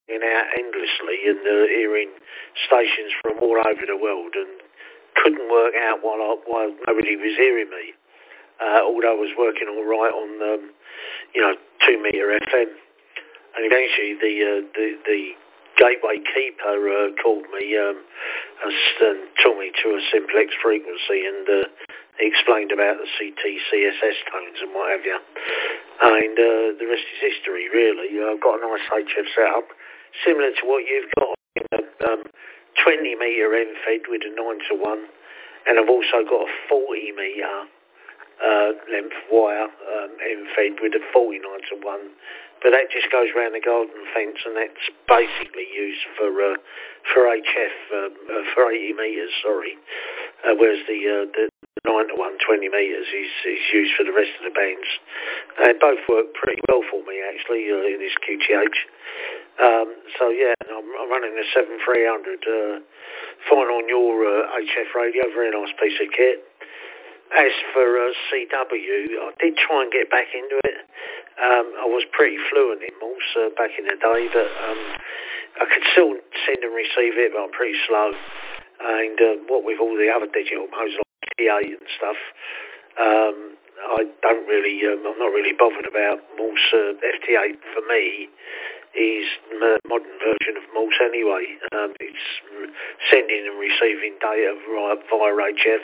ringing out endlessly and hearing stations from all over the world, and couldn't work out why nobody was hearing me. Although I was working all right on 2 meter FM, and eventually the gateway keeper called me and took me to a simplex frequency, and he explained about the CT, CSS tones and what have you. And the rest is history, really. I've got a nice HF setup, similar to what you've got in a 20 metre end fed with a 9-to-1, and I've also got a 40 metre length wire end fed with a 49-to-1. But that just goes round the garden fence, and that's basically used for HF for 80 metres. Whereas the 9-to-1 20 metres is used for the rest of the bands. They both work pretty well for me actually in this QTH. So yeah, I'm running the 7300. Fine on your HF radio, very nice piece of kit. As for CW, I did try and get back into it. I was pretty fluent in Morse back in the day, but I could still send and receive it, but I'm pretty slow. And what with all the other digital modes like T8 and stuff, I'm not really bothered about Morse. FT8 for me is the modern version of Morse anyway. It's sending and receiving data via HF.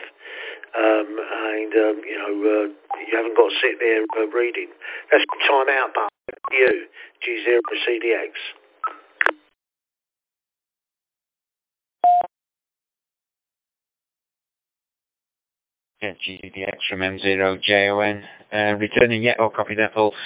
You haven't got to sit there reading. That's time out, but you, G0 CDX. Yeah, GDX from M0JON. Returning yet, or copy that, Paul.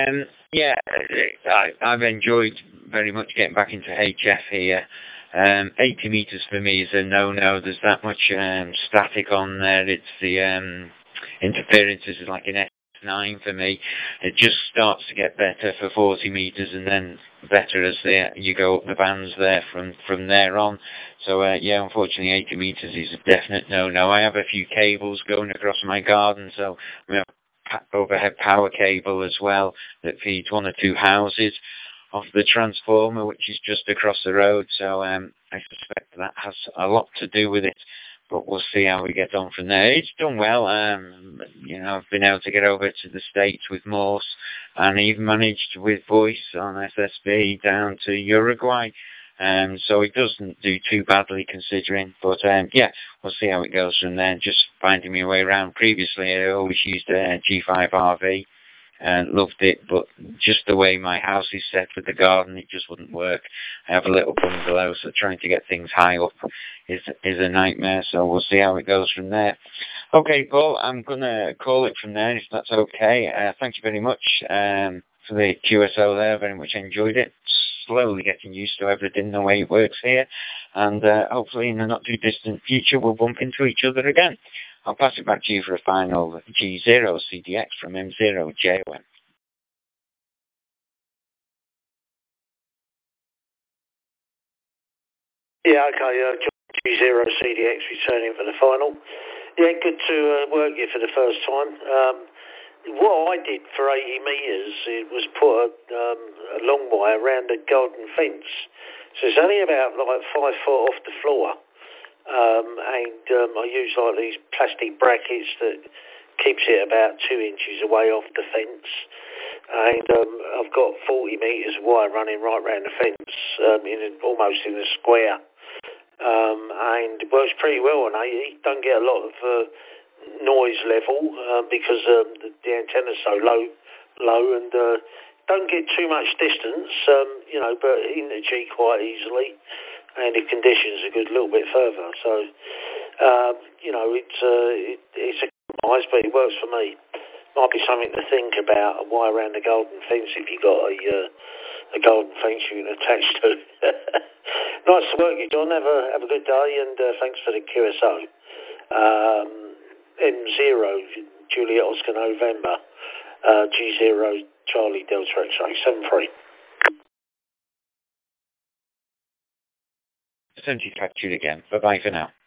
I've enjoyed very much getting back into HF here. 80 metres for me is a no-no. There's that much static on there. It's the interferences is like an S9 for me. It just starts to get better for 40 metres and then better as you go up the bands there from there on. So unfortunately 80 metres is a definite no-no. I have a few cables going across my garden, so we have overhead power cable as well that feeds 1 or 2 houses off the transformer, which is just across the road. So I suspect that has a lot to do with it, but we'll see how we get on from there. It's done well. I've been able to get over to the States with Morse, and even managed with voice on SSB down to Uruguay. So it doesn't do too badly considering, but we'll see how it goes from there. Just finding my way around. Previously I always used a G5RV and loved it, but just the way my house is set for the garden, it just wouldn't work. I have a little bungalow, so trying to get things high up is a nightmare, so we'll see how it goes from there. Okay, Paul, I'm going to call it from there, if that's okay. Thank you very much for the QSO there, very much enjoyed it. Slowly getting used to everything, the way it works here, and hopefully in the not too distant future we'll bump into each other again. I'll pass it back to you for a final G0 CDX from M0JON. Yeah, okay, G0 CDX returning for the final. Yeah, good to work here for the first time. What I did for 80 metres, it was put a long wire around the garden fence. So it's only about 5 foot off the floor. I use like these plastic brackets that keeps it about 2 inches away off the fence. And I've got 40 metres of wire running right round the fence, almost in a square. And it works pretty well on 80. Don't get a lot of noise level because the antenna's so low, and don't get too much distance, but into G quite easily. And if conditions are good, a little bit further. So, it's a compromise, but it works for me. Might be something to think about, a wire around the garden fence if you've got a garden fence you can attach to. Nice to work with you, John. Have a good day, and thanks for the QSO. M0, Juliet Oscar November, G0 Charlie Delta X-ray 73. 70 captured again. Bye-bye for now.